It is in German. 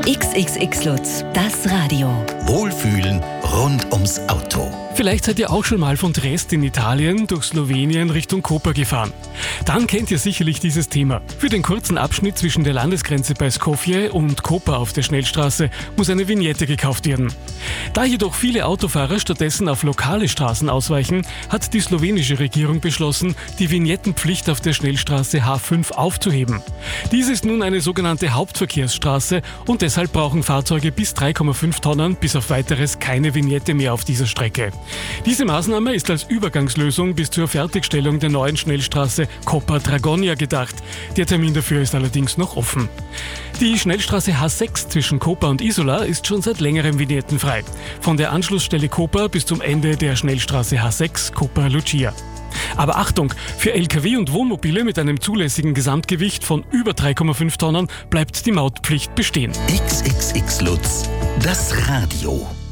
XXX Lutz, das Radio. Wohlfühlen rund ums Auto. Vielleicht seid ihr auch schon mal von Triest in Italien durch Slowenien Richtung Koper gefahren. Dann kennt ihr sicherlich dieses Thema. Für den kurzen Abschnitt zwischen der Landesgrenze bei Skopje und Koper auf der Schnellstraße muss eine Vignette gekauft werden. Da jedoch viele Autofahrer stattdessen auf lokale Straßen ausweichen, hat die slowenische Regierung beschlossen, die Vignettenpflicht auf der Schnellstraße H5 aufzuheben. Dies ist nun eine sogenannte Hauptverkehrsstraße und deshalb brauchen Fahrzeuge bis 3,5 Tonnen bis auf weiteres keine Vignette mehr auf dieser Strecke. Diese Maßnahme ist als Übergangslösung bis zur Fertigstellung der neuen Schnellstraße Koper-Dragonia gedacht. Der Termin dafür ist allerdings noch offen. Die Schnellstraße H6 zwischen Koper und Isola ist schon seit längerem vignettenfrei. Von der Anschlussstelle Koper bis zum Ende der Schnellstraße H6 Koper-Lucia. Aber Achtung, für Lkw und Wohnmobile mit einem zulässigen Gesamtgewicht von über 3,5 Tonnen bleibt die Mautpflicht bestehen. XXX Lutz, das Radio.